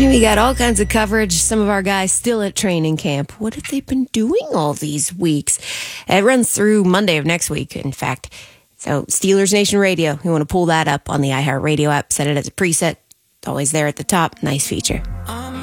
We got all kinds of coverage. Some of our guys still at training camp. What have they been doing all these weeks? It runs through Monday of next week, in fact. So Steelers Nation Radio, you want to pull that up on the iHeartRadio app, set it as a preset. It's always there at the top. Nice feature.